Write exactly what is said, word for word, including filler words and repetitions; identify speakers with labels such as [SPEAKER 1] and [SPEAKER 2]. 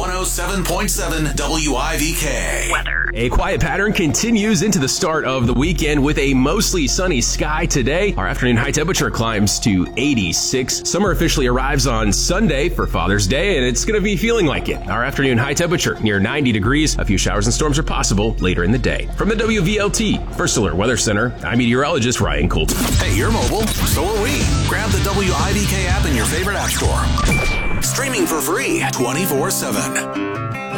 [SPEAKER 1] one oh seven point seven W I V K.
[SPEAKER 2] Weather. A quiet pattern continues into the start of the weekend with a mostly sunny sky today. Our afternoon high temperature climbs to eighty-six. Summer officially arrives on Sunday for Father's Day, and it's going to be feeling like it. Our afternoon high temperature near ninety degrees. A few showers and storms are possible later in the day. From the W V L T First Alert Weather Center, I'm meteorologist Ryan Colton.
[SPEAKER 1] Hey, you're mobile. So are we. Grab the W I V K app in your favorite app store. Streaming for free twenty-four seven.